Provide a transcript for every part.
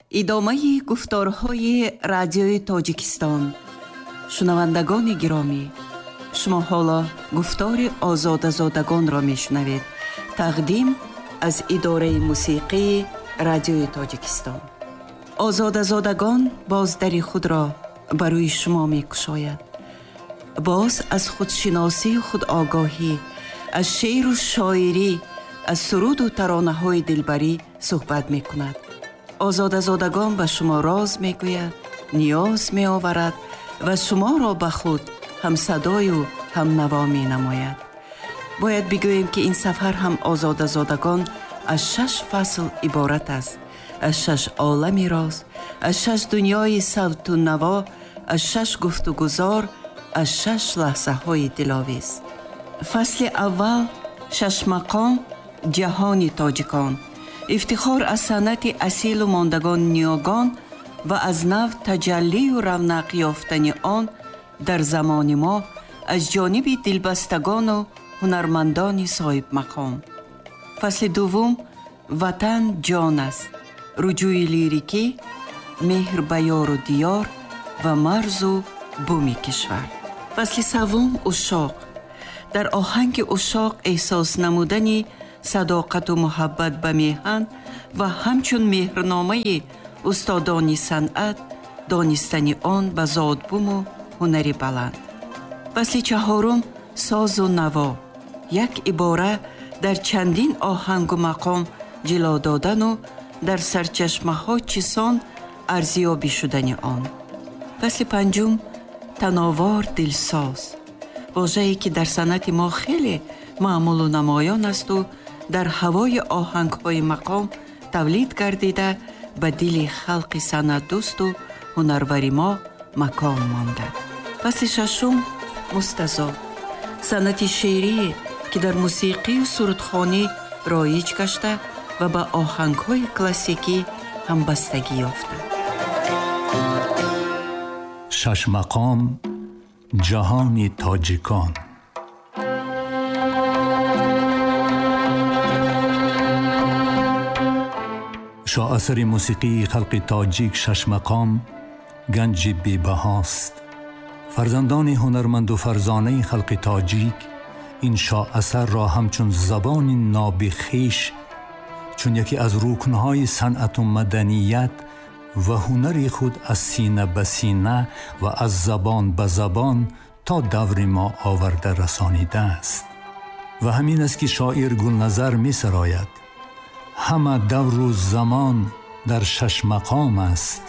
идомаи гуфторҳои радиои Тоҷикистон. шунавандагони гиромӣ, шумо ҳоло гуфтори озодазодагонро мешунавед. тақдим аз идораи мусиқии радиои Тоҷикистон. озодазодагон боздари худро ба рӯи шумо мекушояд. боз аз худшиносию худогоҳӣ, аз шеъру шоирӣ, аз суруду таронаҳои дилбарӣ суҳбат мекунад. озодазодагон ба шумо роз мегӯяд, ниёз меоварад ва шуморо ба худ ҳамсадою ҳамнаво менамояд. бояд бигӯем ки ин сафар ҳам озодазодагон аз 6 фасл иборат аст. аз 6 олами роз, аз 6 дунёи савту наво, аз 6 гуфтугузор, аз 6 лаҳзаҳои диловиз. фасли аввал 6 мақом ҷаҳони тоҷикон. ифтихор аз санъати асилу мондагон ниёгон ва аз нав таҷаллию равнақ ёфтани он дар замони мо аз ҷониби дилбастагону ҳунармандони соҳибмақом. фасли дуввум ватан ҷон аст. руҷӯи лирикӣ, меҳр ба ёру диёр ва марзу буми кишвар. фасли саввум ушоқ. дар оҳанги ушоқ эҳсос намудани садоқату муҳаббат ба меҳан ва ҳамчун меҳрномаи устодони санъат, донистани он ба зодбуму ҳунари баланд. фасли чаҳорум созу наво. як ибора дар чандин оҳангу мақом ҷило додану дар сарчашмаҳо чисон арзиёбӣ шудани он. фасли панҷум тановор дилсоз. вожае ки дар санъати мо хеле маъмулу намоён асту дар ҳавои оҳангҳои мақом тавлид гардида ба дили халқи санъатдӯсту ҳунарвари мо макон монда. фасли шашум мустазод. санъати шеърие ки дар мусиқию сурудхонӣ роиҷ гашта ва ба оҳангҳои классикӣ ҳамбастагӣ ёфта. 6 мақом ҷаҳони тоҷикон. شاعثر موسیقی خلق تاجیک 6 مقام گنج بی‌بهاست. فرزندان هنرمند و فرزانه خلق تاجیک این شاعثر را همچون زبان نابخیش، چون یکی از رکنهای صنعت و مدنیت و هنر خود از سینه به سینه و از زبان به زبان تا دور ما آورده رسانیده است. و همین است که شاعر گلنظر می سراید همه دور و زمان در 6 مقام است.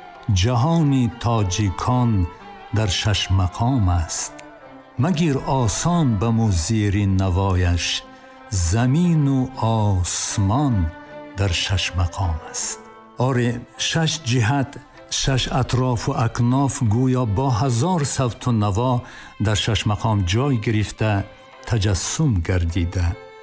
جهانی تاجیکان در 6 مقام است. مگیر آسان به موزیر نوایش، زمین و آسمان در 6 مقام است. آره 6 جهت، 6 اطراف و اکناف گویا با 1000 صوت و نوا در 6 مقام جای گرفته تجسم گردیده.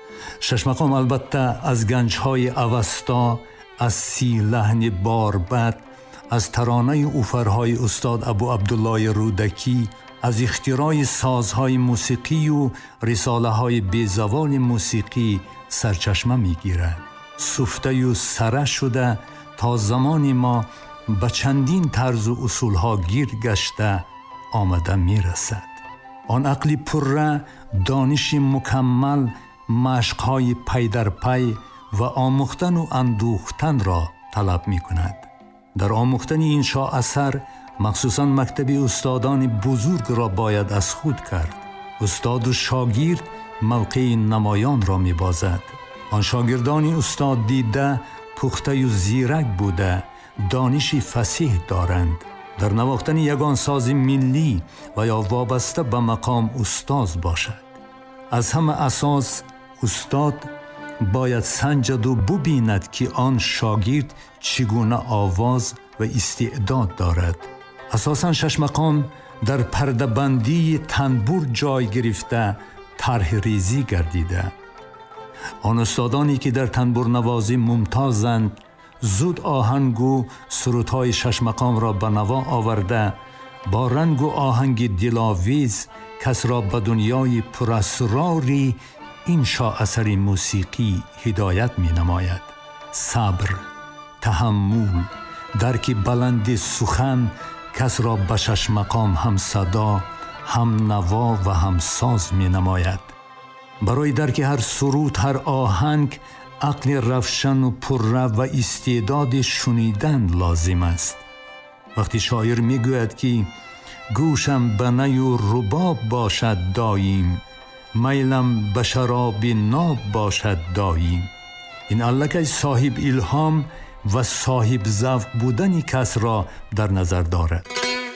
6 مقام البته از گنج‌های اوستا، از 30 لحن باربد، از ترانه اوفرهای استاد ابو عبدالله رودکی، از اختراع سازهای موسیقی و رساله‌های بیزوال موسیقی سرچشمه می‌گیرد. سفته و سره شده تا زمان ما به چندین طرز و اصولها گیر گشته آمده می‌رسد. آن عقلی پره، دانش مکمل، مشق‌های پی در پی و آموختن و اندوختن را طلب می‌کند. در آموختن این شاعثر مخصوصاً مکتب استادان بزرگ را باید از خود کرد. استاد و شاگرد موقع نمایان را می‌بازد. آن شاگردان استاد دیده پخته و زیرک بوده، دانش فصیح دارند. در نواختن یگان ساز ملی و یا وابسته به مقام استاد باشد. از همه اساس استاد باید سنجد و ببیند که آن شاگرد چگونه آواز و استعداد دارد. اساساً 6 مقام در پرده بندی تنبور جای گرفته طرح ریزی گردیده. آن استادانی که در تنبور نوازی ممتازند زود آهنگ و سرودهای 6 مقام را به نوا آورده با رنگ و آهنگ دلاویز کس را به دنیای پراسراری این شاعثر موسیقی هدایت می نماید. صبر، تحمل، درک بلند سخن کس را به شش مقام هم صدا، هم نوا و هم ساز می نماید. برای درک هر سرود، هر آهنگ، عقل روشن و پررو و استعداد شنیدن لازم است. وقتی شاعر می گوید که گوشم به نی و رباب باشد دایم، میلم به شراب ناب باشد دایم، این الکی صاحب الهام و صاحب ذوق بودن کس را در نظر دارد.